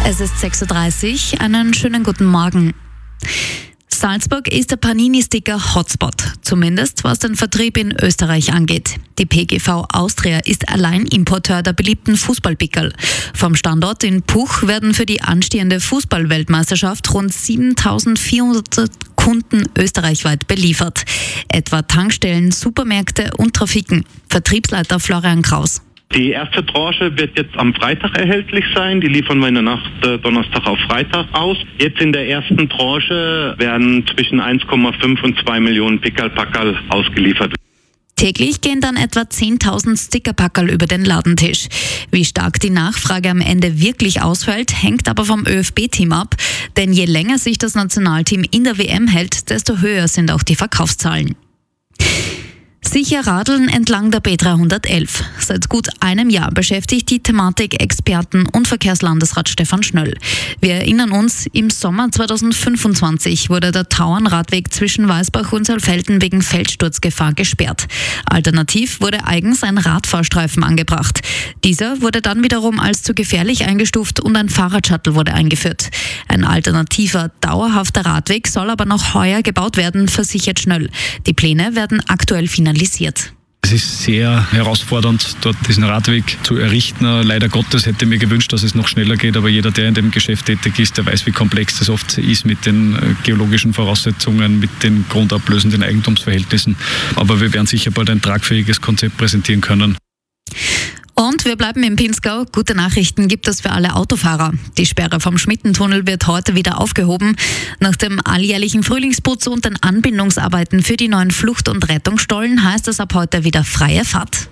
Es ist 6:30 Uhr. Einen schönen guten Morgen. Salzburg ist der Panini-Sticker-Hotspot, zumindest was den Vertrieb in Österreich angeht. Die PGV Austria ist Alleinimporteur der beliebten Fußballpickerl. Vom Standort in Puch werden für die anstehende Fußball-Weltmeisterschaft rund 7.400 Kunden österreichweit beliefert. Etwa Tankstellen, Supermärkte und Trafiken. Vertriebsleiter Florian Kraus. Die erste Tranche wird jetzt am Freitag erhältlich sein. Die liefern wir in der Nacht Donnerstag auf Freitag aus. Jetzt in der ersten Tranche werden zwischen 1,5 und 2 Millionen Pickerl-Packerl ausgeliefert. Täglich gehen dann etwa 10.000 Stickerpackerl über den Ladentisch. Wie stark die Nachfrage am Ende wirklich ausfällt, hängt aber vom ÖFB-Team ab. Denn je länger sich das Nationalteam in der WM hält, desto höher sind auch die Verkaufszahlen. Sicher radeln entlang der B311. Seit gut einem Jahr beschäftigt die Thematik Experten und Verkehrslandesrat Stefan Schnöll. Wir erinnern uns, im Sommer 2025 wurde der Tauernradweg zwischen Weißbach und Saalfelden wegen Feldsturzgefahr gesperrt. Alternativ wurde eigens ein Radfahrstreifen angebracht. Dieser wurde dann wiederum als zu gefährlich eingestuft und ein Fahrradshuttle wurde eingeführt. Ein alternativer, dauerhafter Radweg soll aber noch heuer gebaut werden, versichert Schnöll. Die Pläne werden aktuell finalisiert. Es ist sehr herausfordernd, dort diesen Radweg zu errichten. Leider Gottes hätte ich mir gewünscht, dass es noch schneller geht, aber jeder, der in dem Geschäft tätig ist, der weiß, wie komplex das oft ist mit den geologischen Voraussetzungen, mit den grundablösenden Eigentumsverhältnissen. Aber wir werden sicher bald ein tragfähiges Konzept präsentieren können. Und wir bleiben im Pinzgau. Gute Nachrichten gibt es für alle Autofahrer. Die Sperre vom Schmittentunnel wird heute wieder aufgehoben. Nach dem alljährlichen Frühlingsputz und den Anbindungsarbeiten für die neuen Flucht- und Rettungsstollen heißt es ab heute wieder freie Fahrt.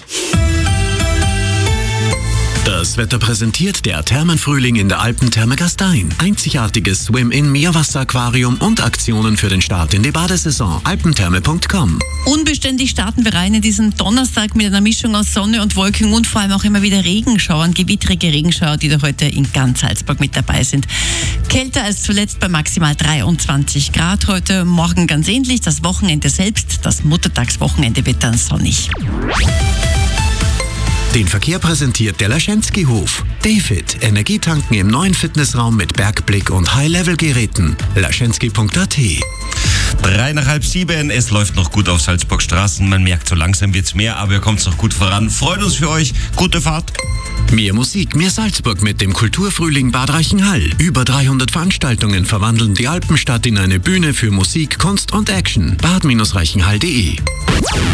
Das Wetter präsentiert der Thermenfrühling in der Alpentherme Gastein. Einzigartiges Swim-In-Meerwasseraquarium und Aktionen für den Start in die Badesaison. alpentherme.com. Unbeständig starten wir rein in diesen Donnerstag mit einer Mischung aus Sonne und Wolken und vor allem auch immer wieder Regenschauern, gewittrige Regenschauer, die da heute in ganz Salzburg mit dabei sind. Kälter als zuletzt bei maximal 23 Grad. Heute Morgen ganz ähnlich. Das Wochenende selbst, das Muttertagswochenende wird dann sonnig. Den Verkehr präsentiert der Laschenski-Hof. David, Energietanken im neuen Fitnessraum mit Bergblick und High-Level-Geräten. laschenski.at. 6:03. Es läuft noch gut auf Salzburg Straßen. Man merkt, so langsam wird's mehr, aber ihr kommt noch gut voran. Freut uns für euch. Gute Fahrt. Mehr Musik, mehr Salzburg mit dem Kulturfrühling Bad Reichenhall. Über 300 Veranstaltungen verwandeln die Alpenstadt in eine Bühne für Musik, Kunst und Action. bad-reichenhall.de